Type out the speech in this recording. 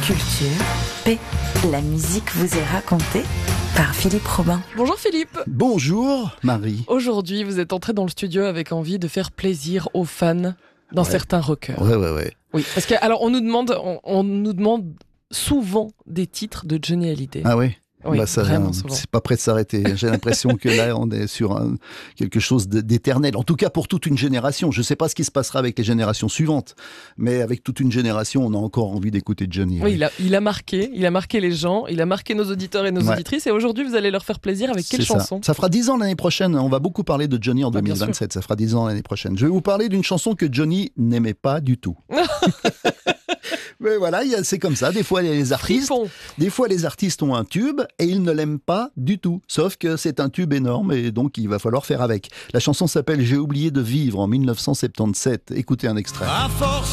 Culture, paix, la musique vous est racontée par Philippe Robin. Bonjour Philippe. Bonjour Marie. Aujourd'hui, vous êtes entré dans le studio avec envie de faire plaisir aux fans dans certains rockers. Ouais. Oui, parce que alors on nous demande souvent des titres de Johnny Hallyday. Ah oui. Oui, vraiment souvent. C'est pas prêt de s'arrêter. J'ai l'impression que là, on est sur quelque chose d'éternel. En tout cas, pour toute une génération. Je ne sais pas ce qui se passera avec les générations suivantes, mais avec toute une génération, on a encore envie d'écouter Johnny. Oui, il a marqué les gens, il a marqué nos auditeurs et nos auditrices. Et aujourd'hui, vous allez leur faire plaisir avec quelle chanson ? Ça fera 10 ans l'année prochaine. On va beaucoup parler de Johnny en 2027. Ça fera 10 ans l'année prochaine. Je vais vous parler d'une chanson que Johnny n'aimait pas du tout. Mais voilà, c'est comme ça. Des fois, les artistes ont un tube et ils ne l'aiment pas du tout. Sauf que c'est un tube énorme et donc il va falloir faire avec. La chanson s'appelle « J'ai oublié de vivre » en 1977. Écoutez un extrait.